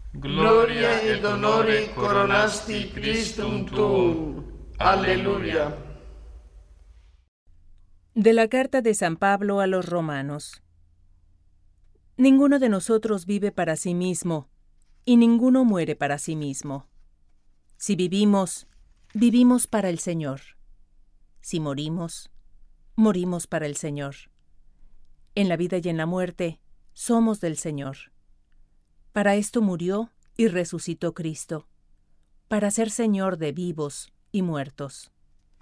Gloria ed honore coronasti Christum tuum. Aleluya. De la carta de San Pablo a los Romanos. Ninguno de nosotros vive para sí mismo, y ninguno muere para sí mismo. Si vivimos, vivimos para el Señor. Si morimos, morimos para el Señor. En la vida y en la muerte, somos del Señor. Para esto murió y resucitó Cristo, para ser Señor de vivos y muertos.